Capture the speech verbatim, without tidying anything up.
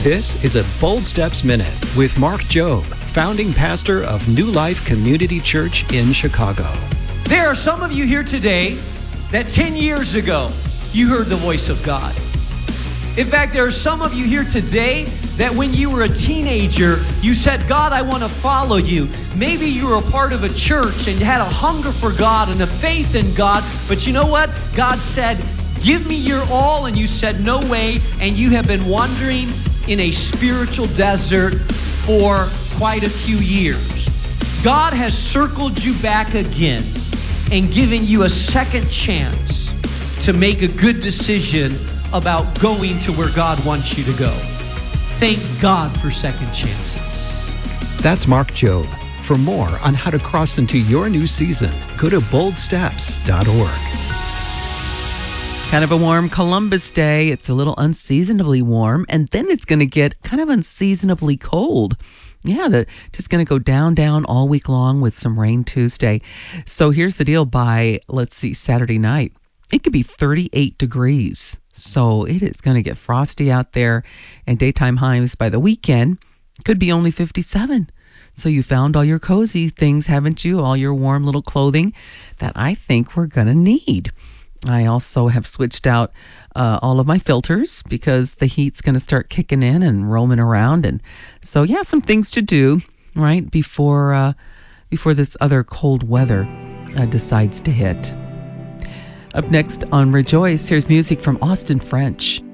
This is a Bold Steps Minute with Mark Jobe, founding pastor of New Life Community Church in Chicago. There are some of you here today that ten years ago, you heard the voice of God. In fact, there are some of you here today that when you were a teenager, you said, God, I want to follow you. Maybe you were a part of a church and you had a hunger for God and a faith in God, but you know what? God said, give me your all, and you said, no way, and you have been wandering in a spiritual desert for quite a few years. God has circled you back again and given you a second chance to make a good decision about going to where God wants you to go. Thank God for second chances. That's Mark Jobe. For more on how to cross into your new season, go to bold steps dot org. Kind of a warm Columbus Day. It's a little unseasonably warm, and then it's going to get kind of unseasonably cold. Yeah, the, just going to go down, down all week long with some rain Tuesday. So here's the deal. By, let's see, Saturday night, it could be thirty-eight degrees. So it is going to get frosty out there, and daytime highs by the weekend could be only fifty-seven. So you found all your cozy things, haven't you? All your warm little clothing that I think we're going to need. I also have switched out uh, all of my filters because the heat's going to start kicking in and roaming around. And so, yeah, some things to do, right, before uh, before this other cold weather uh, decides to hit. Up next on Rejoice, here's music from Austin French.